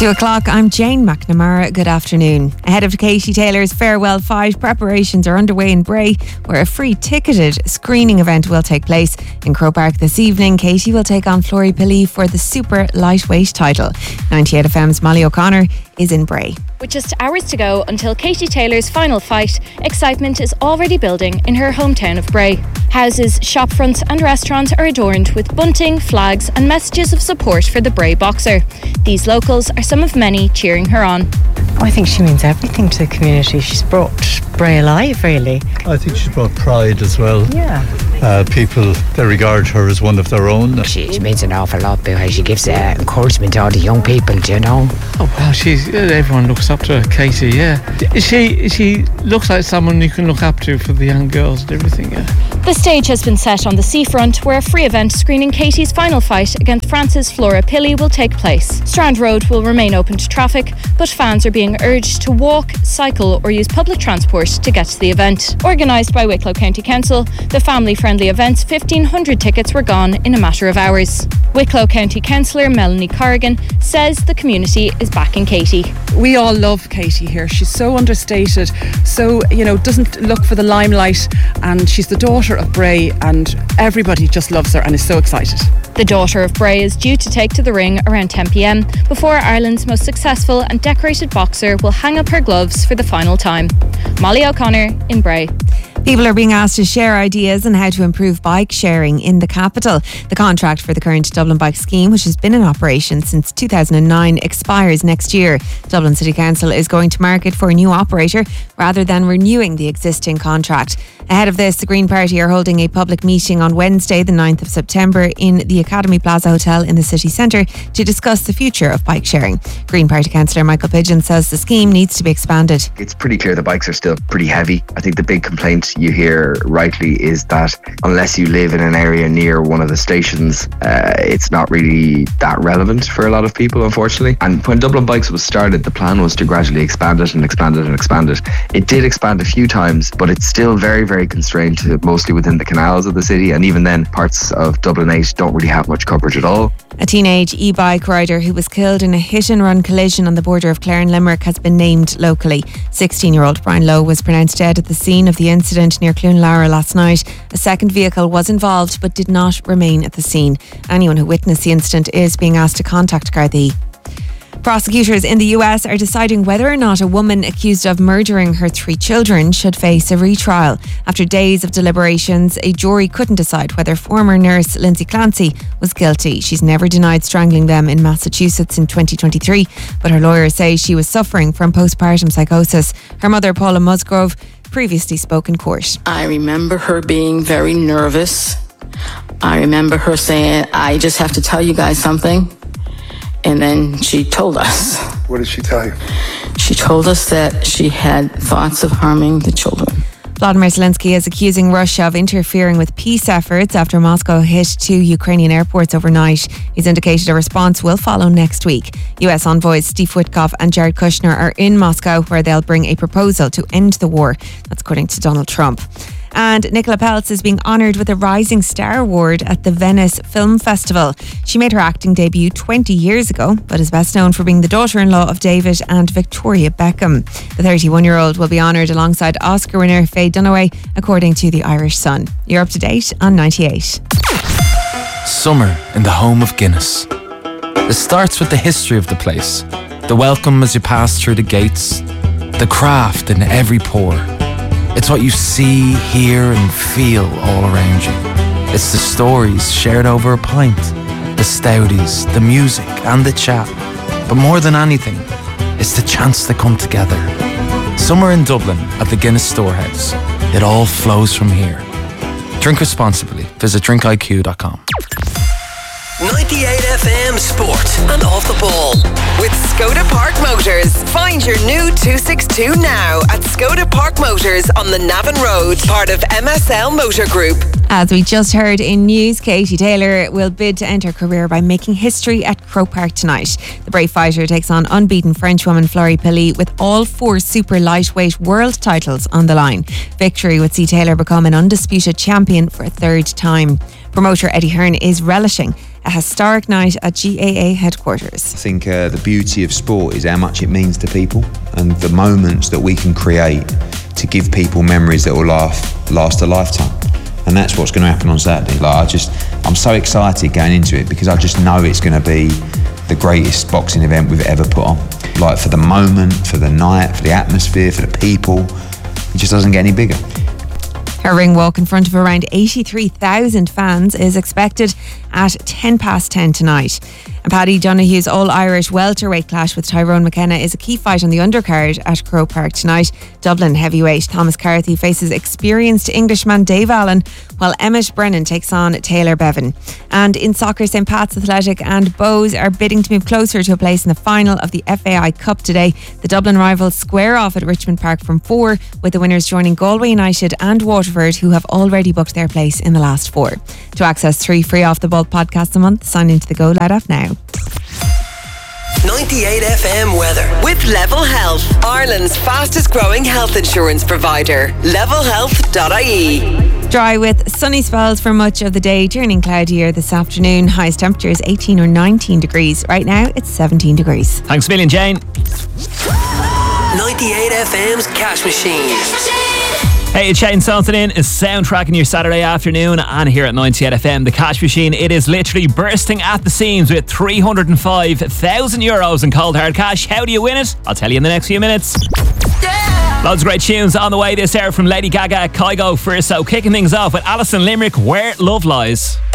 2 o'clock, I'm Jane McNamara. Good afternoon. Ahead of Katie Taylor's Farewell Fight, preparations are underway in Bray, where a free ticketed screening event will take place. In Croke Park this evening, Katie will take on Florrie Pilley for the super lightweight title. 98FM's Molly O'Connor is in Bray. With just hours to go until Katie Taylor's final fight, excitement is already building in her hometown of Bray. Houses, shop fronts and restaurants are adorned with bunting, flags and messages of support for the Bray boxer. These locals are some of many cheering her on. I think she means everything to the community. She's brought Bray alive, really. I think she's brought pride as well. Yeah. People, they regard her as one of their own. She means an awful lot because she gives encouragement to all the young people, you know. Oh, well, everyone looks up to her, Katie, yeah. She looks like someone you can look up to for the young girls and everything, yeah. The stage has been set on the seafront, where a free event screening Katie's final fight against France's Florrie Pilley will take place. Strand Road will remain open to traffic, but fans are being urged to walk, cycle or use public transport to get to the event. Organised by Wicklow County Council, the family-friendly event's 1,500 tickets were gone in a matter of hours. Wicklow County Councillor Melanie Corrigan says the community is backing Katie. We all love Katie here. She's so understated, so, doesn't look for the limelight, and she's the daughter of Bray, and everybody just loves her and is so excited. The daughter of Bray is due to take to the ring around 10 p.m. before Ireland's most successful and decorated boxer will hang up her gloves for the final time. Molly O'Connor in Bray. People are being asked to share ideas on how to improve bike sharing in the capital. The contract for the current Dublin Bike Scheme, which has been in operation since 2009, expires next year. Dublin City Council is going to market for a new operator rather than renewing the existing contract. Ahead of this, the Green Party are holding a public meeting on Wednesday, the 9th of September, in the Academy Plaza Hotel in the city centre to discuss the future of bike sharing. Green Party Councillor Michael Pidgeon says the scheme needs to be expanded. It's pretty clear the bikes are still pretty heavy. I think the big complaint you hear rightly is that unless you live in an area near one of the stations, it's not really that relevant for a lot of people, unfortunately. And when Dublin Bikes was started, the plan was to gradually expand it and expand it and expand it. It did expand a few times, but it's still very, very constrained to mostly within the canals of the city, and even then parts of Dublin 8 don't really have much coverage at all. A teenage e-bike rider who was killed in a hit-and-run collision on the border of Clare and Limerick has been named locally. 16-year-old Brian Lowe was pronounced dead at the scene of the incident near Clunlara last night. A second vehicle was involved but did not remain at the scene. Anyone who witnessed the incident is being asked to contact Gardaí. Prosecutors in the US are deciding whether or not a woman accused of murdering her 3 children should face a retrial. After days of deliberations, a jury couldn't decide whether former nurse Lindsay Clancy was guilty. She's never denied strangling them in Massachusetts in 2023, but her lawyers say she was suffering from postpartum psychosis. Her mother, Paula Musgrove, previously spoke in court. I remember her being very nervous. I remember her saying, "I just have to tell you guys something." And then she told us. What did she tell you? She told us that she had thoughts of harming the children. Vladimir Zelensky is accusing Russia of interfering with peace efforts after Moscow hit 2 Ukrainian airports overnight. He's indicated a response will follow next week. US envoys Steve Witkoff and Jared Kushner are in Moscow, where they'll bring a proposal to end the war. That's according to Donald Trump. And Nicola Peltz is being honoured with a Rising Star Award at the Venice Film Festival. She made her acting debut 20 years ago, but is best known for being the daughter-in-law of David and Victoria Beckham. The 31-year-old will be honoured alongside Oscar winner Faye Dunaway, according to the Irish Sun. You're up to date on 98. Summer in the home of Guinness. It starts with the history of the place, the welcome as you pass through the gates, the craft in every pour. It's what you see, hear and feel all around you. It's the stories shared over a pint, the stouties, the music and the chat. But more than anything, it's the chance to come together. Summer in Dublin at the Guinness Storehouse. It all flows from here. Drink responsibly. Visit drinkiq.com. 98FM Sport and Off the Ball with Skoda Park Motors. Find your new 262 now at Skoda Park Motors on the Navan Road, part of MSL Motor Group. As we just heard in news, Katie Taylor will bid to end her career by making history at Croke Park tonight. The brave fighter takes on unbeaten Frenchwoman Florrie Pilley with all 4 super lightweight world titles on the line. Victory would see Taylor become an undisputed champion for a 3rd time. Promoter Eddie Hearn is relishing a historic night at GAA headquarters. I think the beauty of sport is how much it means to people and the moments that we can create to give people memories that will last a lifetime. And that's what's going to happen on Saturday. I'm so excited going into it because I just know it's going to be the greatest boxing event we've ever put on. For the moment, for the night, for the atmosphere, for the people, it just doesn't get any bigger. Her ring walk in front of around 83,000 fans is expected at 10:10 tonight. And Paddy Donohue's All-Irish welterweight clash with Tyrone McKenna is a key fight on the undercard at Croke Park tonight. Dublin heavyweight Thomas Carthy faces experienced Englishman Dave Allen, while Emmett Brennan takes on Taylor Bevan. And in soccer, St Pat's Athletic and Bows are bidding to move closer to a place in the final of the FAI Cup today. The Dublin rivals square off at Richmond Park from 4, with the winners joining Galway United and Waterford, who have already booked their place in the last 4. To access 3 free Off the Ball podcasts a month, sign into the Go Loud app now. 98 FM weather with Level Health, Ireland's fastest growing health insurance provider. levelhealth.ie. Dry with sunny spells for much of the day, turning cloudier this afternoon. Highest temperatures 18 or 19 degrees. Right now it's 17 degrees. Thanks a million, Jane. 98 FM's Cash Machine. Hey, it's Shane Sampson in, is soundtracking your Saturday afternoon, and here at 98 FM, the Cash Machine, it is literally bursting at the seams with €305,000 in cold hard cash. How do you win it? I'll tell you in the next few minutes. Loads of great tunes on the way this hour from Lady Gaga, Kygo first, so kicking things off with Alison Limerick, Where Love Lies.